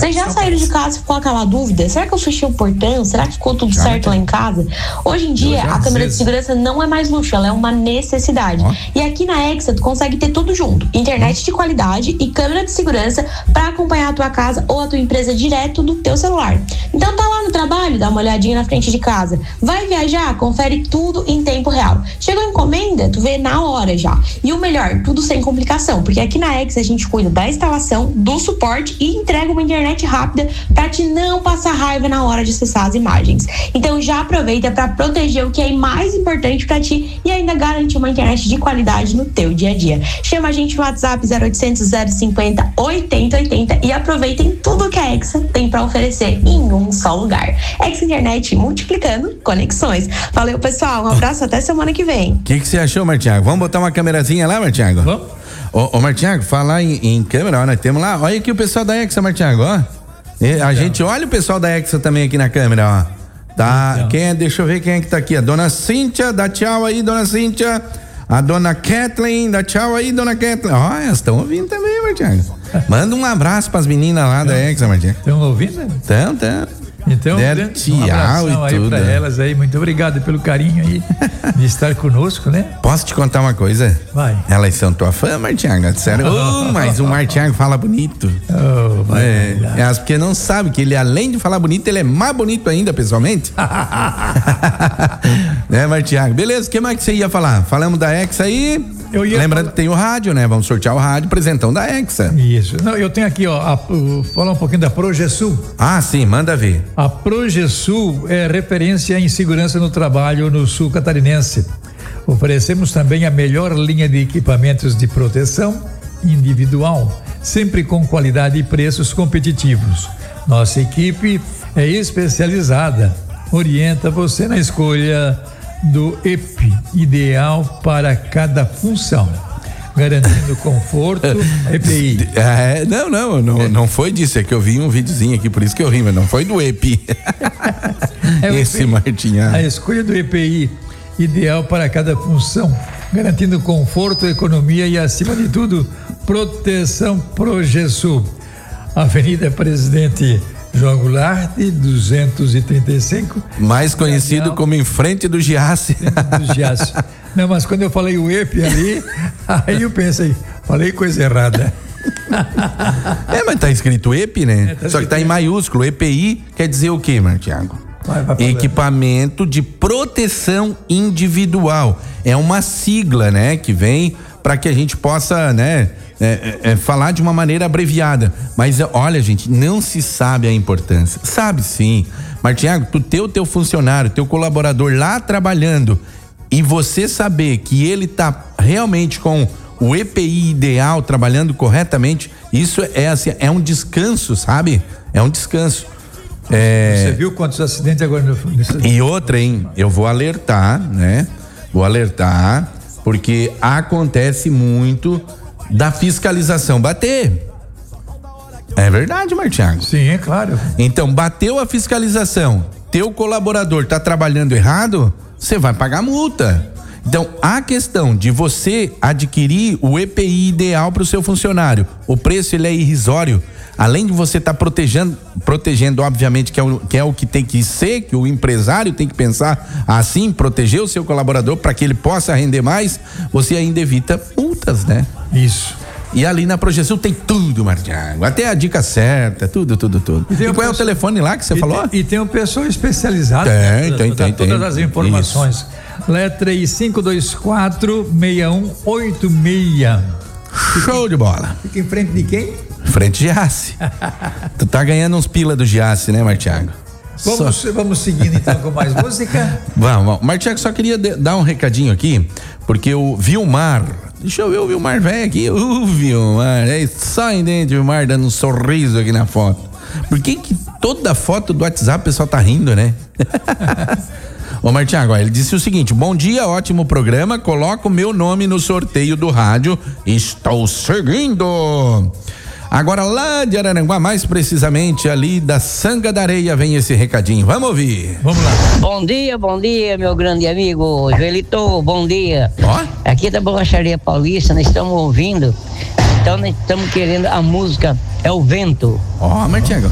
Vocês já saíram de casa e ficou aquela dúvida? Será que eu fechei o portão? Será que ficou tudo certo lá em casa? Hoje em dia, a câmera de segurança não é mais luxo, ela é uma necessidade. E aqui na Hexa, tu consegue ter tudo junto. Internet de qualidade e câmera de segurança para acompanhar a tua casa ou a tua empresa direto do teu celular. Então tá lá no trabalho, dá uma olhadinha na frente de casa. Vai viajar? Confere tudo em tempo real. Chegou a encomenda? Tu vê na hora já. E o melhor, tudo sem complicação, porque aqui na Hexa a gente cuida da instalação, do suporte e entrega uma internet rápida para te não passar raiva na hora de acessar as imagens. Então já aproveita para proteger o que é mais importante para ti e ainda garantir uma internet de qualidade no teu dia a dia. Chama a gente no WhatsApp 0800 050 8080 e aproveitem tudo que a Hexa tem para oferecer em um só lugar. Hexa Internet, multiplicando conexões. Valeu, pessoal, um abraço, até semana que vem. O que você achou, Martiago? Vamos botar uma câmerazinha lá, Martiago? Vamos. Ô, Martiago, falar em câmera, ó, nós temos lá, olha aqui o pessoal da Hexa, Martiago, ó. A gente olha o pessoal da Hexa também aqui na câmera, ó. Tá, então. Quem é, deixa eu ver quem é que tá aqui, a dona Cíntia, dá tchau aí, dona Cíntia. A dona Kathleen, dá tchau aí, dona Kathleen. Ó, elas estão ouvindo também, Martiago. Manda um abraço pras meninas lá da Hexa, Martiago. Estão ouvindo? Estão. Então, um abração aí pra elas aí, muito obrigado pelo carinho aí de estar conosco, né? Posso te contar uma coisa? Vai. Elas são tua fã, Martiago, sério. Mas o Martiago fala bonito. Elas porque não sabem que ele, além de falar bonito, ele é mais bonito ainda, pessoalmente. Né, Martiago? Beleza, o que mais que você ia falar? Falamos da Hexa aí. Lembrando que tem o rádio, né? Vamos sortear o rádio, presentão da Hexa. Isso. Não, eu tenho aqui, ó, falar um pouquinho da Progesul. Ah, sim, manda ver. A Progesul é referência em segurança no trabalho no sul catarinense. Oferecemos também a melhor linha de equipamentos de proteção individual, sempre com qualidade e preços competitivos. Nossa equipe é especializada, orienta você na escolha do EPI ideal para cada função, garantindo conforto. EPI. Não foi disso, é que eu vi um videozinho aqui, por isso que eu ri, mas não foi do EPI. Esse Martinha. A escolha do EPI ideal para cada função, garantindo conforto, economia e, acima de tudo, proteção. Progesul, Avenida Presidente João Goulart, 235. Mais conhecido como em frente do Giasse. Não, mas quando eu falei o EPI ali, aí eu pensei, falei coisa errada. Mas tá escrito EPI, né? Só que tá em maiúsculo. EPI quer dizer o quê, Martiago? Equipamento de proteção individual. É uma sigla, né? Que vem para que a gente possa, né? Falar de uma maneira abreviada, mas olha, gente, não se sabe a importância. Sabe sim, Martiago, tu ter o teu funcionário, teu colaborador lá trabalhando e você saber que ele tá realmente com o EPI ideal, trabalhando corretamente, isso é assim, é um descanso, sabe? É um descanso. Você viu quantos acidentes agora E outra, hein? Eu vou alertar, né? Vou alertar, porque acontece muito da fiscalização bater. É verdade, Martiago? Sim, é claro. Então, bateu a fiscalização, teu colaborador tá trabalhando errado, você vai pagar multa. Então, a questão de você adquirir o EPI ideal para o seu funcionário, o preço ele é irrisório. Além de você estar protegendo, obviamente, que é o que tem que ser, que o empresário tem que pensar assim, proteger o seu colaborador para que ele possa render mais, você ainda evita multas, né? Isso. E ali na Progesul tem tudo, Martiago, até a dica certa, tudo. E qual é o telefone lá que você falou? E tem um pessoal especializado. Tem. Todas as informações. Isso. Letra 3524-6186. Show de bola. Fica em frente de quem? Frente Giasse. Tu tá ganhando uns pila do Giasse, né, Martiago? Vamos seguindo então com mais música? Vamos. Martiago, só queria dar um recadinho aqui, porque o Vilmar, deixa eu ver o Vilmar velho aqui, o Vilmar, só em dentro, o Vilmar dando um sorriso aqui na foto. Por que toda foto do WhatsApp o pessoal tá rindo, né? Ô Martiago, ele disse o seguinte: bom dia, ótimo programa, coloca o meu nome no sorteio do rádio, estou seguindo. Agora lá de Araranguá, mais precisamente ali da Sanga da Areia, vem esse recadinho, vamos ouvir. Vamos lá. Bom dia, meu grande amigo Joelito, bom dia. Aqui da Borracharia Paulista, nós estamos ouvindo, então nós estamos querendo a música É o Vento. Martiago.